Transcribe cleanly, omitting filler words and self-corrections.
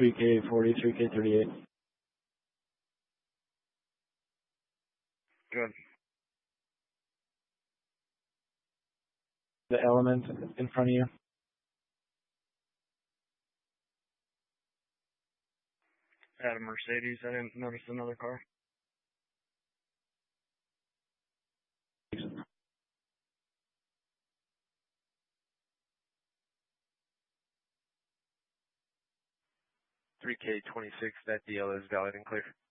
3K40, 3K38. Good. The element in front of you. Had a Mercedes. I didn't notice another car. $3K26, that deal is valid and clear.